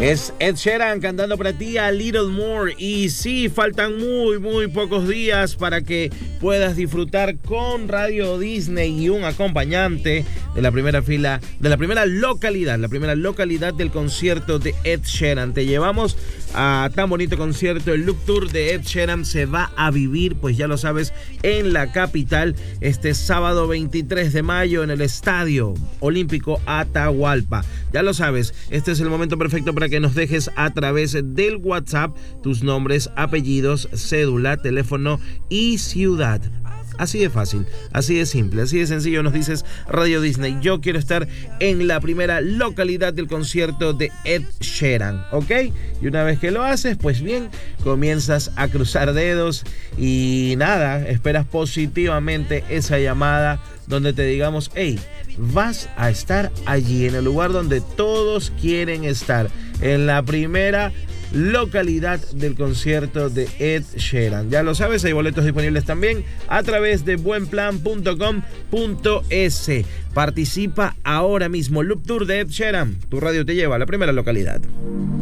Es Ed Sheeran cantando para ti a Little More. Y sí, faltan muy pocos días para que puedas disfrutar con Radio Disney y un acompañante de la primera fila, de la primera localidad del concierto de Ed Sheeran. Te llevamos a tan bonito concierto. El Loop Tour de Ed Sheeran se va a vivir, pues ya lo sabes, en la capital este sábado 23 de mayo en el Estadio Olímpico Atahualpa. Ya lo sabes, este es el momento perfecto para que nos dejes a través del WhatsApp tus nombres, apellidos, cédula, teléfono y ciudad. Así de fácil, así de simple, así de sencillo. Nos dices: Radio Disney, yo quiero estar en la primera localidad del concierto de Ed Sheeran, ¿ok? Y una vez que lo haces, pues bien, comienzas a cruzar dedos y nada, esperas positivamente esa llamada donde te digamos: hey, vas a estar allí en el lugar donde todos quieren estar, en la primera localidad del concierto de Ed Sheeran. Ya lo sabes, hay boletos disponibles también a través de buenplan.com.es. Participa ahora mismo. Loop Tour de Ed Sheeran. Tu radio te lleva a la primera localidad.